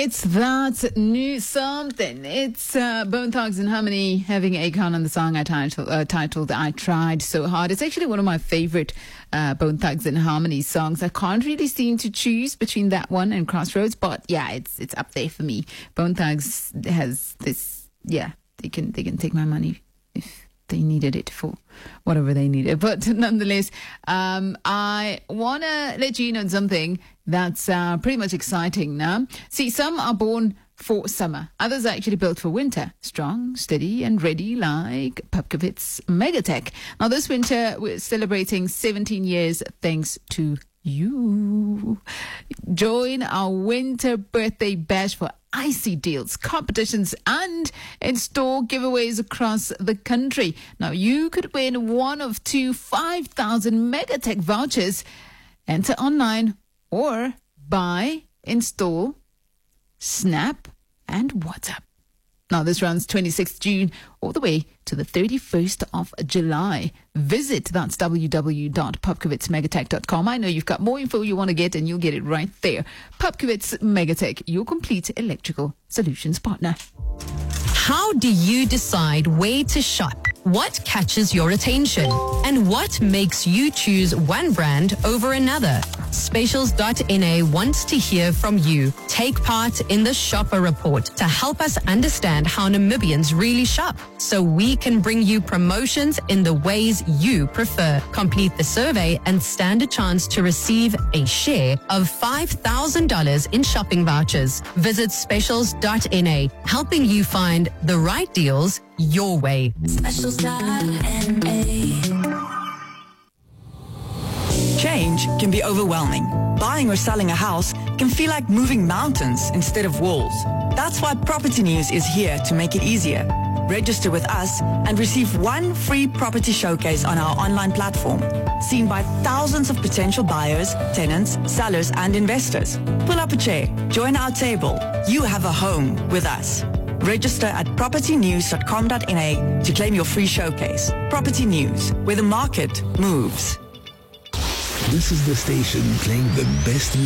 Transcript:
It's that new something. It's Bone Thugs and Harmony having Akon on the song titled I Tried So Hard. It's actually one of my favorite Bone Thugs and Harmony songs. I can't really seem to choose between that one and Crossroads, but yeah, it's up there for me. Bone Thugs has this, they can take my money if they needed it for whatever they needed. But nonetheless, I want to let you know something that's pretty much exciting now. See, some are born for summer. Others are actually built for winter. Strong, steady, and ready like Pupkewitz Megatech. Now, this winter, we're celebrating 17 years thanks to you. Join our winter birthday bash for icy deals, competitions, and in-store giveaways across the country. Now, you could win one of two 5,000 Megatech vouchers. Enter online or buy, install, Snap, and WhatsApp. Now, this runs 26th June all the way to the 31st of July. Visit, that's www.popkowitzmegatech.com. I know you've got more info you want to get, and you'll get it right there. Popkewitz Megatech, your complete electrical solutions partner. How do you decide where to shop? What catches your attention? And what makes you choose one brand over another? Specials.na wants to hear from you. Take part in the Shopper Report to help us understand how Namibians really shop, so we can bring you promotions in the ways you prefer. Complete the survey and stand a chance to receive a share of $5,000 in shopping vouchers. Visit specials.na, helping you find the right deals your way. Change can be overwhelming. Buying or selling a house can feel like moving mountains instead of walls. That's why Property News is here to make it easier. Register with us and receive one free property showcase on our online platform, seen by thousands of potential buyers, tenants, sellers, and investors. Pull up a chair, join our table. You have a home with us. Register at propertynews.com.na to claim your free showcase. Property News, where the market moves. This is the station playing the best